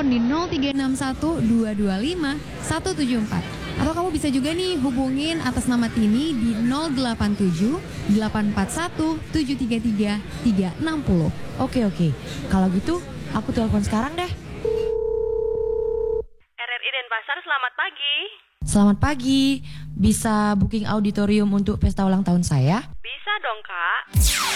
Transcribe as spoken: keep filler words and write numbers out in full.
telepon di nol tiga enam satu dua dua lima satu tujuh empat. Atau kamu bisa juga nih hubungin atas nama Tini di nol delapan tujuh delapan empat satu tujuh tiga tiga tiga enam nol. Oke oke, kalau gitu aku telepon sekarang deh. R R I Denpasar, selamat pagi. Selamat pagi, bisa booking auditorium untuk pesta ulang tahun saya? Bisa dong, Kak.